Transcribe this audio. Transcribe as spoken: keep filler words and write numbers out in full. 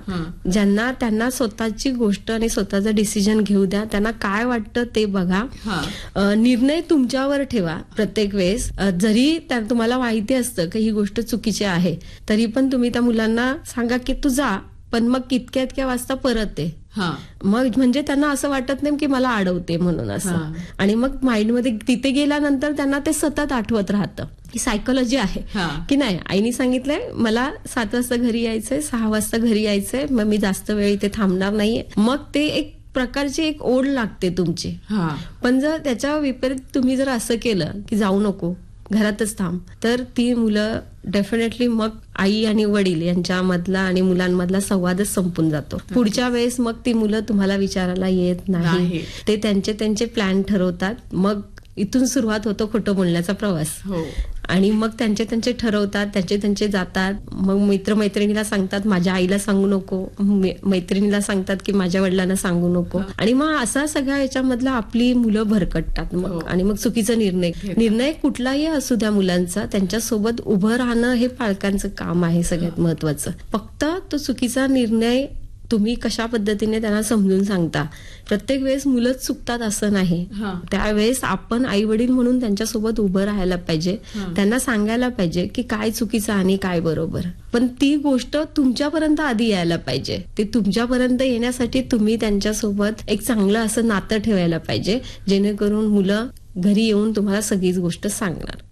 ज्यांना त्यांना स्वतःची गोष्ट आणि स्वतःचा डिसिजन घेऊ द्या, त्यांना काय वाटतं ते बघा. निर्णय तुमच्यावर ठेवा प्रत्येक वेळेस. जरी तुम्हाला माहिती असतं की ही गोष्ट चुकीची आहे, तरी पण तुम्ही त्या मुलांना सांगा की तू जा, पण मग इतक्या इतक्या वाजता परत ये. मग म्हणजे त्यांना असं वाटत नाही की मला अडवते म्हणून असं. आणि मग माइंडमध्ये तिथे गेल्यानंतर त्यांना ते सतत आठवत राहतं. ही सायकोलॉजी आहे की नाही, आईने सांगितलंय मला सात वाजता घरी यायचंय, सहा वाजता घरी यायचंय, मग मी जास्त वेळ इथे थांबणार नाहीये. मग ते एक प्रकारची एक ओढ लागते तुमची. पण जर त्याच्या विपरीत तुम्ही जर असं केलं की जाऊ नको, घरातच थांब, तर ती मुलं डेफिनेटली मग आई आणि वडील यांच्यामधला आणि मुलांमधला संवादच संपून जातो. पुढच्या वेळेस मग ती मुलं तुम्हाला विचारायला येत नाही. ते त्यांचे त्यांचे प्लॅन ठरवतात. मग इथून सुरुवात होतो खोटं बोलण्याचा प्रवास. आणि मग त्यांचे त्यांचे ठरवतात, त्यांचे त्यांचे जातात. मग मित्रमैत्रिणीला सांगतात माझ्या आईला सांगू नको, मैत्रिणीला सांगतात की माझ्या वडिलांना सांगू नको. आणि मग असा सगळ्या याच्यामधला आपली मुलं भरकटतात मग. आणि मग चुकीचा निर्णय निर्णय कुठलाही असू द्या मुलांचा, त्यांच्यासोबत उभं राहणं हे पालकांचं काम आहे सगळ्यात महत्वाचं. फक्त तो चुकीचा निर्णय तुम्ही कशा पद्धतीने त्यांना समजून सांगता. प्रत्येक वेळेस मुलंच चुकतात असं नाही. त्यावेळेस आपण आई वडील म्हणून त्यांच्यासोबत उभं राहायला पाहिजे, त्यांना सांगायला पाहिजे की काय चुकीचं आणि काय बरोबर. पण ती गोष्ट तुमच्यापर्यंत आधी यायला पाहिजे. ते तुमच्यापर्यंत येण्यासाठी तुम्ही त्यांच्यासोबत एक चांगलं असं नातं ठेवायला पाहिजे, जेणेकरून मुलं घरी येऊन तुम्हाला सगळीच गोष्ट सांगणार.